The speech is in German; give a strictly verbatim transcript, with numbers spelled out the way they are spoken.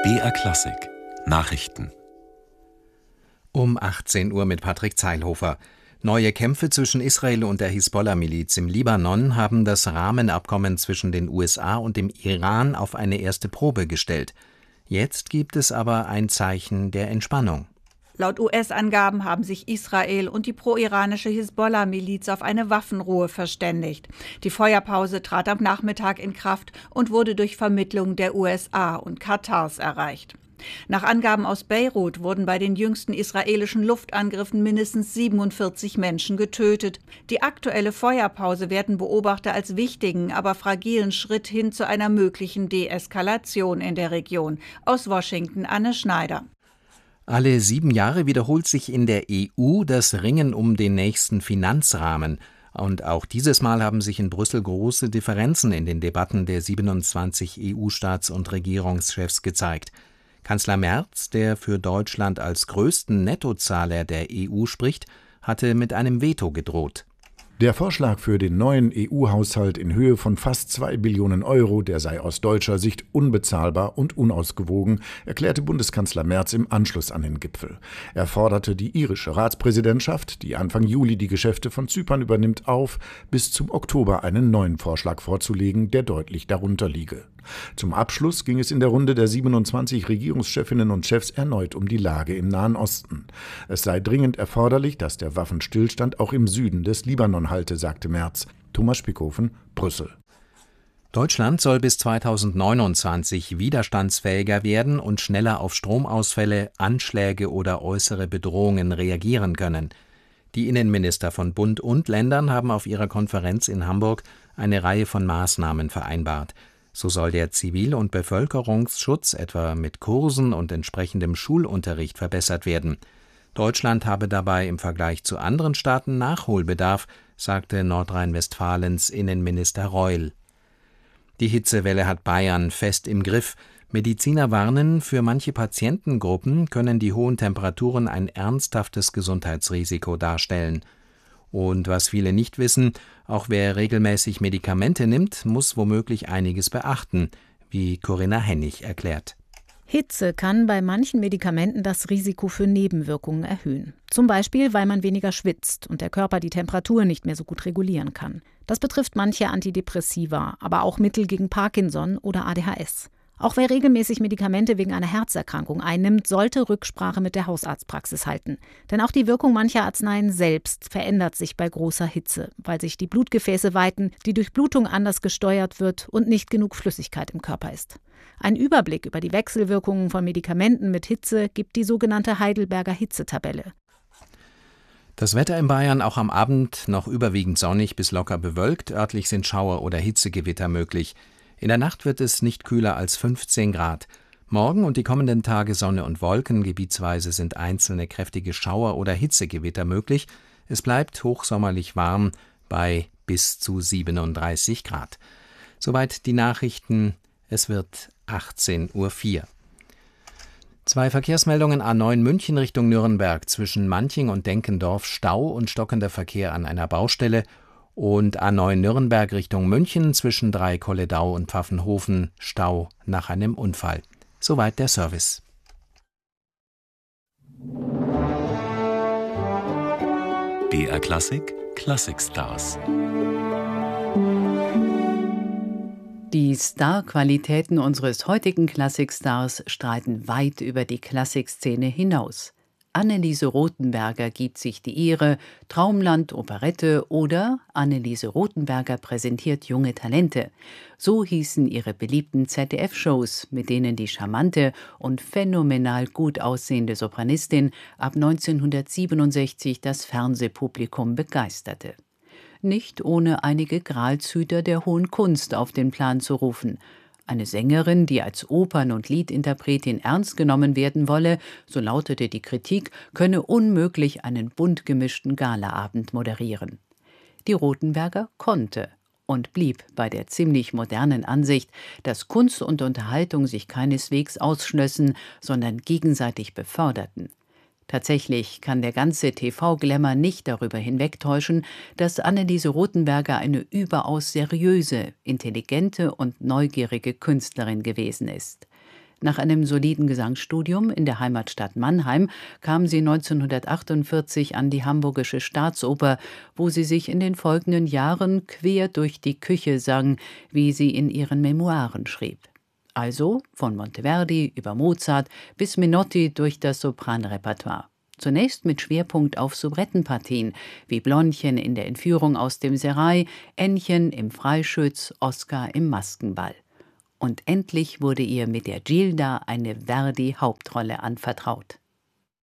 B R Klassik Nachrichten Um achtzehn Uhr mit Patrick Zeilhofer. Neue Kämpfe zwischen Israel und der Hisbollah-Miliz im Libanon haben das Rahmenabkommen zwischen den U S A und dem Iran auf eine erste Probe gestellt. Jetzt gibt es aber ein Zeichen der Entspannung. Laut U S-Angaben haben sich Israel und die pro-iranische Hisbollah-Miliz auf eine Waffenruhe verständigt. Die Feuerpause trat am Nachmittag in Kraft und wurde durch Vermittlung der U S A und Katars erreicht. Nach Angaben aus Beirut wurden bei den jüngsten israelischen Luftangriffen mindestens siebenundvierzig Menschen getötet. Die aktuelle Feuerpause werden Beobachter als wichtigen, aber fragilen Schritt hin zu einer möglichen Deeskalation in der Region. Aus Washington Anne Schneider. Alle sieben Jahre wiederholt sich in der E U das Ringen um den nächsten Finanzrahmen. Und auch dieses Mal haben sich in Brüssel große Differenzen in den Debatten der siebenundzwanzig E U-Staats- und Regierungschefs gezeigt. Kanzler Merz, der für Deutschland als größten Nettozahler der E U spricht, hatte mit einem Veto gedroht. Der Vorschlag für den neuen E U-Haushalt in Höhe von fast zwei Billionen Euro, der sei aus deutscher Sicht unbezahlbar und unausgewogen, erklärte Bundeskanzler Merz im Anschluss an den Gipfel. Er forderte die irische Ratspräsidentschaft, die Anfang Juli die Geschäfte von Zypern übernimmt, auf, bis zum Oktober einen neuen Vorschlag vorzulegen, der deutlich darunter liege. Zum Abschluss ging es in der Runde der siebenundzwanzig Regierungschefinnen und Chefs erneut um die Lage im Nahen Osten. Es sei dringend erforderlich, dass der Waffenstillstand auch im Süden des Libanon halte, sagte Merz. Thomas Spickhofen, Brüssel. Deutschland soll bis zweitausendneunundzwanzig widerstandsfähiger werden und schneller auf Stromausfälle, Anschläge oder äußere Bedrohungen reagieren können. Die Innenminister von Bund und Ländern haben auf ihrer Konferenz in Hamburg eine Reihe von Maßnahmen vereinbart. So soll der Zivil- und Bevölkerungsschutz etwa mit Kursen und entsprechendem Schulunterricht verbessert werden. Deutschland habe dabei im Vergleich zu anderen Staaten Nachholbedarf, sagte Nordrhein-Westfalens Innenminister Reul. Die Hitzewelle hat Bayern fest im Griff. Mediziner warnen, für manche Patientengruppen können die hohen Temperaturen ein ernsthaftes Gesundheitsrisiko darstellen. Und was viele nicht wissen, auch wer regelmäßig Medikamente nimmt, muss womöglich einiges beachten, wie Corinna Hennig erklärt. Hitze kann bei manchen Medikamenten das Risiko für Nebenwirkungen erhöhen. Zum Beispiel, weil man weniger schwitzt und der Körper die Temperatur nicht mehr so gut regulieren kann. Das betrifft manche Antidepressiva, aber auch Mittel gegen Parkinson oder A D H S. Auch wer regelmäßig Medikamente wegen einer Herzerkrankung einnimmt, sollte Rücksprache mit der Hausarztpraxis halten. Denn auch die Wirkung mancher Arzneien selbst verändert sich bei großer Hitze, weil sich die Blutgefäße weiten, die Durchblutung anders gesteuert wird und nicht genug Flüssigkeit im Körper ist. Ein Überblick über die Wechselwirkungen von Medikamenten mit Hitze gibt die sogenannte Heidelberger Hitzetabelle. Das Wetter in Bayern auch am Abend noch überwiegend sonnig bis locker bewölkt, örtlich sind Schauer oder Hitzegewitter möglich. In der Nacht wird es nicht kühler als fünfzehn Grad. Morgen und die kommenden Tage Sonne und Wolken, gebietsweise sind einzelne kräftige Schauer oder Hitzegewitter möglich. Es bleibt hochsommerlich warm bei bis zu siebenunddreißig Grad. Soweit die Nachrichten. Es wird achtzehn Uhr vier. Zwei Verkehrsmeldungen: A neun München Richtung Nürnberg, zwischen Manching und Denkendorf Stau und stockender Verkehr an einer Baustelle. Und A neun Nürnberg Richtung München zwischen Dreikolledau und Pfaffenhofen Stau nach einem Unfall. Soweit der Service. B R Klassik Classic Stars. Die Starqualitäten unseres heutigen Klassikstars streiten weit über die Klassikszene hinaus. Anneliese Rothenberger gibt sich die Ehre, Traumland Operette oder Anneliese Rothenberger präsentiert junge Talente. So hießen ihre beliebten Z D F-Shows, mit denen die charmante und phänomenal gut aussehende Sopranistin ab neunzehnhundertsiebenundsechzig das Fernsehpublikum begeisterte. Nicht ohne einige Gralshüter der hohen Kunst auf den Plan zu rufen. Eine Sängerin, die als Opern- und Liedinterpretin ernst genommen werden wolle, so lautete die Kritik, könne unmöglich einen bunt gemischten Galaabend moderieren. Die Rothenberger konnte und blieb bei der ziemlich modernen Ansicht, dass Kunst und Unterhaltung sich keineswegs ausschlössen, sondern gegenseitig beförderten. Tatsächlich kann der ganze T V-Glamour nicht darüber hinwegtäuschen, dass Anneliese Rothenberger eine überaus seriöse, intelligente und neugierige Künstlerin gewesen ist. Nach einem soliden Gesangsstudium in der Heimatstadt Mannheim kam sie neunzehnhundertachtundvierzig an die Hamburgische Staatsoper, wo sie sich in den folgenden Jahren quer durch die Küche sang, wie sie in ihren Memoiren schrieb. Also von Monteverdi über Mozart bis Menotti durch das Sopranrepertoire. Zunächst mit Schwerpunkt auf Soubrettenpartien, wie Blondchen in der Entführung aus dem Serail, Ännchen im Freischütz, Oskar im Maskenball. Und endlich wurde ihr mit der Gilda eine Verdi-Hauptrolle anvertraut.